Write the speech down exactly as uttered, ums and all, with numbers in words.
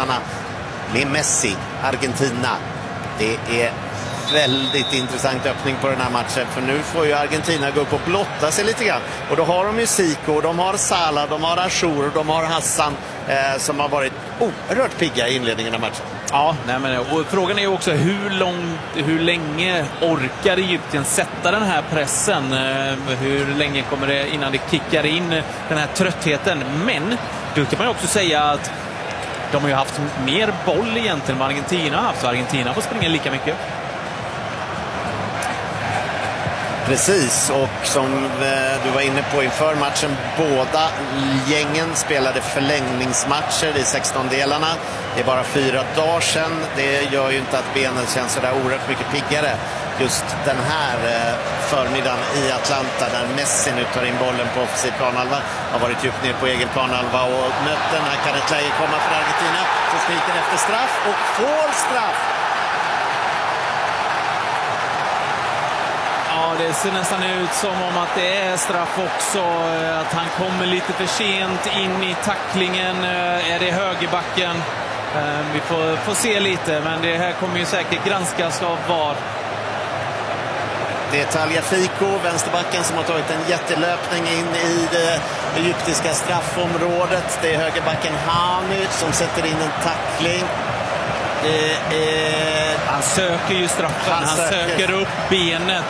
världsmästarna med Messi, Argentina. Det är väldigt intressant öppning på den här matchen, för nu får ju Argentina gå upp och blotta sig lite grann. Och då har de ju Zico, de har Salah, de har Achour och de har Hassan eh, som har varit oerhört pigga i inledningen av matchen. Ja, nej men, och frågan är ju också hur, lång, hur länge orkar Egypten sätta den här pressen? Eh, hur länge kommer det innan det kickar in den här tröttheten? Men då kan man ju också säga att de har ju haft mer boll egentligen än vad Argentina har haft, så Argentina får springa lika mycket. Precis, och som du var inne på inför matchen, båda gängen spelade förlängningsmatcher i sextondelarna. Det är bara fyra dagar sedan. Det gör ju inte att benen känns så där oerhört mycket piggare. Just den här förmiddagen i Atlanta, där Messi nu tar in bollen på offensiv planhalva, har varit djupt ner på egen planhalva och mött den. Här kan ett läge komma för Argentina, så skriker efter straff och får straff. Ja, det ser nästan ut som om att det är straff också. Att han kommer lite för sent in i tacklingen. Är det högerbacken? Vi får, får se lite, men det här kommer ju säkert granskas av V A R. Det är Tagliafico, vänsterbacken, som har tagit en jättelöpning in i det egyptiska straffområdet. Det är högerbacken Hami som sätter in en tackling. Det är... Han söker ju straffen, han, han söker. söker upp benet